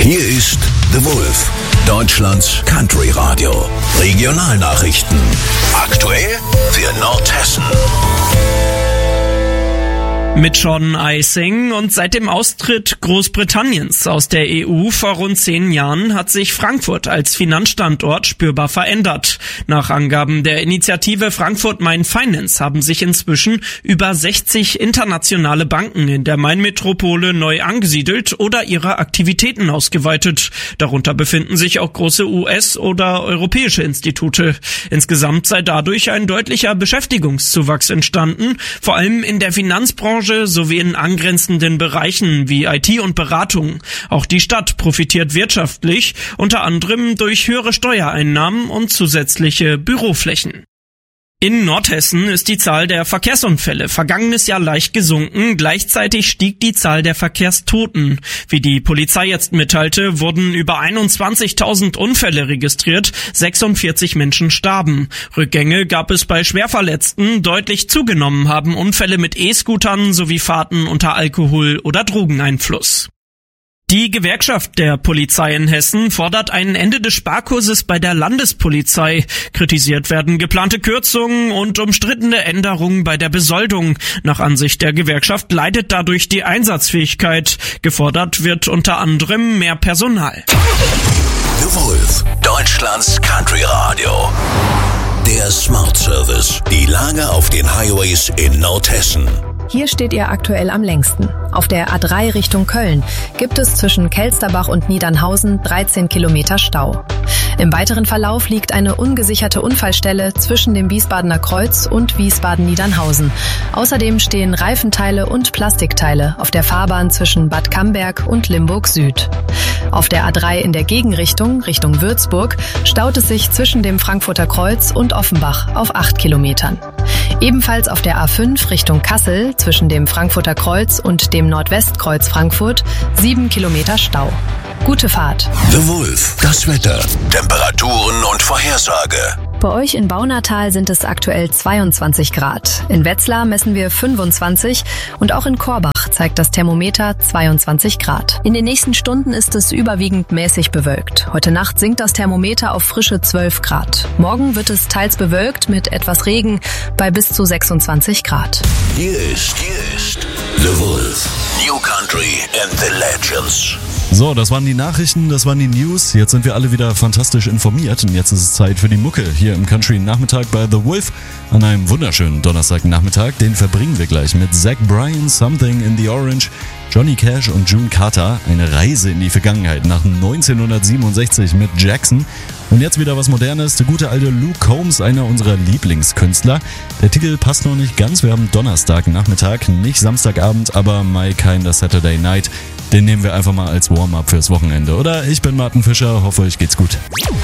Hier ist The Wolf, Deutschlands Country Radio. Regionalnachrichten. Aktuell für Nordhessen. Mit Sean Icing und seit dem Austritt Großbritanniens aus der EU vor rund 10 Jahren hat sich Frankfurt als Finanzstandort spürbar verändert. Nach Angaben der Initiative Frankfurt Main Finance haben sich inzwischen über 60 internationale Banken in der Main-Metropole neu angesiedelt oder ihre Aktivitäten ausgeweitet. Darunter befinden sich auch große US- oder europäische Institute. Insgesamt sei dadurch ein deutlicher Beschäftigungszuwachs entstanden, vor allem in der Finanzbranche sowie in angrenzenden Bereichen wie IT und Beratung. Auch die Stadt profitiert wirtschaftlich, unter anderem durch höhere Steuereinnahmen und zusätzliche Büroflächen. In Nordhessen ist die Zahl der Verkehrsunfälle vergangenes Jahr leicht gesunken, gleichzeitig stieg die Zahl der Verkehrstoten. Wie die Polizei jetzt mitteilte, wurden über 21.000 Unfälle registriert, 46 Menschen starben. Rückgänge gab es bei Schwerverletzten, deutlich zugenommen haben Unfälle mit E-Scootern sowie Fahrten unter Alkohol- oder Drogeneinfluss. Die Gewerkschaft der Polizei in Hessen fordert ein Ende des Sparkurses bei der Landespolizei. Kritisiert werden geplante Kürzungen und umstrittene Änderungen bei der Besoldung. Nach Ansicht der Gewerkschaft leidet dadurch die Einsatzfähigkeit. Gefordert wird unter anderem mehr Personal. The Wolf, Deutschlands Country Radio. Der Smart Service. Die Lage auf den Highways in Nordhessen. Hier steht ihr aktuell am längsten. Auf der A3 Richtung Köln gibt es zwischen Kelsterbach und Niedernhausen 13 Kilometer Stau. Im weiteren Verlauf liegt eine ungesicherte Unfallstelle zwischen dem Wiesbadener Kreuz und Wiesbaden-Niedernhausen. Außerdem stehen Reifenteile und Plastikteile auf der Fahrbahn zwischen Bad Camberg und Limburg Süd. Auf der A3 in der Gegenrichtung, Richtung Würzburg, staut es sich zwischen dem Frankfurter Kreuz und Offenbach auf 8 Kilometern. Ebenfalls auf der A5 Richtung Kassel zwischen dem Frankfurter Kreuz und dem Nordwestkreuz Frankfurt 7 Kilometer Stau. Gute Fahrt. The Wolf, das Wetter, Temperaturen und Vorhersage. Bei euch in Baunatal sind es aktuell 22 Grad. In Wetzlar messen wir 25 und auch in Korbach zeigt das Thermometer 22 Grad. In den nächsten Stunden ist es überwiegend mäßig bewölkt. Heute Nacht sinkt das Thermometer auf frische 12 Grad. Morgen wird es teils bewölkt mit etwas Regen bei bis zu 26 Grad. Hier ist The Wolf, New Country and the Legends. So, das waren die Nachrichten, das waren die News. Jetzt sind wir alle wieder fantastisch informiert und jetzt ist es Zeit für die Mucke hier im Country-Nachmittag bei The Wolf an einem wunderschönen Donnerstagnachmittag. Den verbringen wir gleich mit Zach Bryan, Something in the Orange, Johnny Cash und June Carter. Eine Reise in die Vergangenheit nach 1967 mit Jackson. Und jetzt wieder was Modernes, der gute alte Luke Combs, einer unserer Lieblingskünstler. Der Titel passt noch nicht ganz, wir haben Donnerstagnachmittag, nicht Samstagabend, aber My Kinda Saturday Night. Den nehmen wir einfach mal als Warm-up fürs Wochenende, oder? Ich bin Martin Fischer, hoffe euch geht's gut.